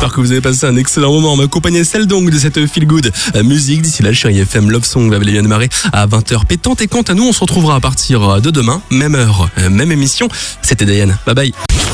J'espère que vous avez passé un excellent moment en ma compagnie, celle donc de cette feel good musique. D'ici là, Chérie FM Love Song va bien démarrer à 20h pétante. Et quant à nous, on se retrouvera à partir de demain, même heure, même émission. C'était Diane. Bye bye.